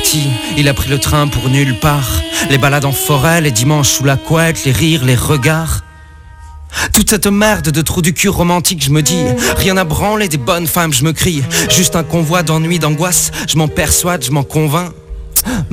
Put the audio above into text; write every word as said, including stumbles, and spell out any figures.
parti, il a pris le train pour nulle part. Les balades en forêt, les dimanches sous la couette, les rires, les regards. Toute cette merde de trou du cul romantique, je me dis, rien à branler des bonnes femmes, je me crie. Juste un convoi d'ennui, d'angoisse, je m'en persuade, je m'en convainc.